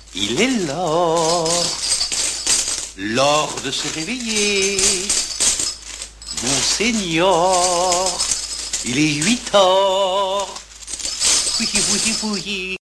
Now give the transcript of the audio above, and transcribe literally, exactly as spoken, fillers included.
Il est l'heure, l'heure de se réveiller. Monseigneur, il est huit heures. Oui, oui, oui.